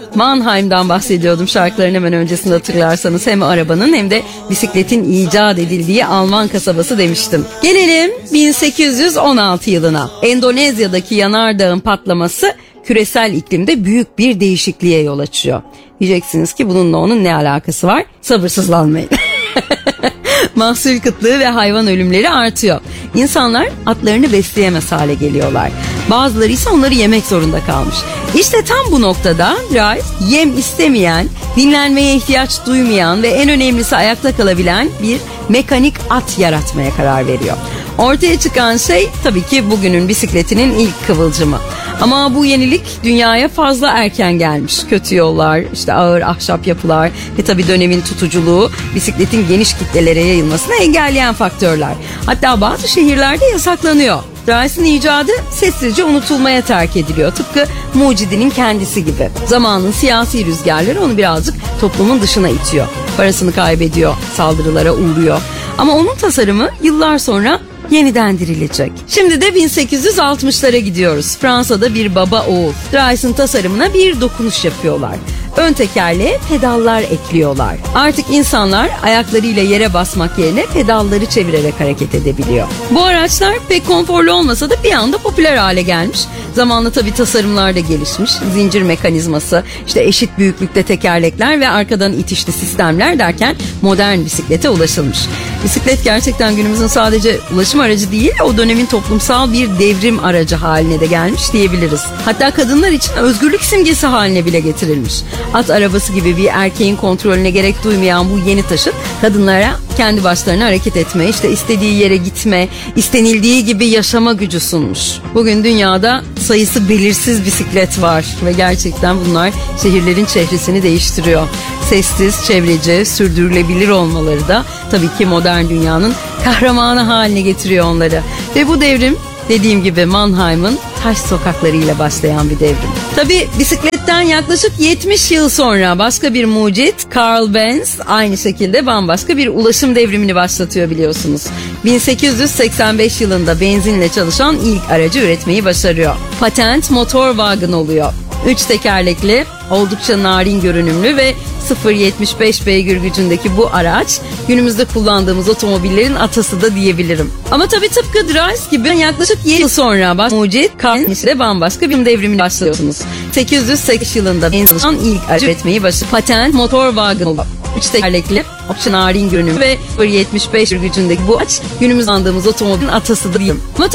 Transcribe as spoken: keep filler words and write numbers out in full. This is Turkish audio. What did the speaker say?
Mannheim'dan bahsediyordum şarkıların hemen öncesinde, hatırlarsanız. Hem arabanın hem de bisikletin icat edildiği Alman kasabası demiştim. Gelelim bin sekiz yüz on altı yılına. Endonezya'daki yanardağın patlaması küresel iklimde büyük bir değişikliğe yol açıyor. Diyeceksiniz ki bununla onun ne alakası var? Sabırsızlanmayın. Mahsul kıtlığı ve hayvan ölümleri artıyor. İnsanlar atlarını besleyemez hale geliyorlar. Bazıları ise onları yemek zorunda kalmış. İşte tam bu noktada Rice yem istemeyen, dinlenmeye ihtiyaç duymayan ve en önemlisi ayakta kalabilen bir mekanik at yaratmaya karar veriyor. Ortaya çıkan şey tabii ki bugünün bisikletinin ilk kıvılcımı. Ama bu yenilik dünyaya fazla erken gelmiş. Kötü yollar, işte ağır ahşap yapılar ve tabii dönemin tutuculuğu bisikletin geniş kitlelere yayılmasını engelleyen faktörler. Hatta bazı şehirlerde yasaklanıyor. Rice'ın icadı sessizce unutulmaya terk ediliyor. Tıpkı mucidinin kendisi gibi. Zamanın siyasi rüzgarları onu birazcık toplumun dışına itiyor. Parasını kaybediyor, saldırılara uğruyor. Ama onun tasarımı yıllar sonra yeniden dirilecek. Şimdi de bin sekiz yüz altmışlara gidiyoruz. Fransa'da bir baba oğul Rice'ın tasarımına bir dokunuş yapıyorlar. Ön tekerleğe pedallar ekliyorlar. Artık insanlar ayaklarıyla yere basmak yerine pedalları çevirerek hareket edebiliyor. Bu araçlar pek konforlu olmasa da bir anda popüler hale gelmiş. Zamanla tabii tasarımlar da gelişmiş. Zincir mekanizması, işte eşit büyüklükte tekerlekler ve arkadan itişli sistemler derken modern bisiklete ulaşılmış. Bisiklet gerçekten günümüzün sadece ulaşım aracı değil, o dönemin toplumsal bir devrim aracı haline de gelmiş diyebiliriz. Hatta kadınlar için özgürlük simgesi haline bile getirilmiş. At arabası gibi bir erkeğin kontrolüne gerek duymayan bu yeni taşıt kadınlara kendi başlarına hareket etme, işte istediği yere gitme, istenildiği gibi yaşama gücü sunmuş. Bugün dünyada sayısı belirsiz bisiklet var ve gerçekten bunlar şehirlerin çehresini değiştiriyor. Sessiz, çevreci, sürdürülebilir olmaları da tabii ki modern dünyanın kahramanı haline getiriyor onları. Ve bu devrim, dediğim gibi, Mannheim'ın taş sokaklarıyla başlayan bir devrim. Tabii bisikletten yaklaşık yetmiş yıl sonra başka bir mucit Karl Benz aynı şekilde bambaşka bir ulaşım devrimini başlatıyor biliyorsunuz. bin sekiz yüz seksen beş yılında benzinle çalışan ilk aracı üretmeyi başarıyor. Patent motor wagon oluyor. Üç tekerlekli, oldukça narin görünümlü ve sıfır virgül yetmiş beş beygir gücündeki bu araç günümüzde kullandığımız otomobillerin atası da diyebilirim. Ama tabii tıpkı Rice gibi yaklaşık yedi yıl sonra baş mucit Karl Benz'le bambaşka bir devrimini başlıyorsunuz. sekiz yüz seksen yılında Benz'in ilk aracı üretmeyi başarıyor. Patent motor wagon oluyor. Üç tekerlekli, oldukça narin görünümlü ve sıfır virgül yetmiş beş gücündeki bu araç günümüzde kullandığımız otomobilin atası da diyebilirim. Ama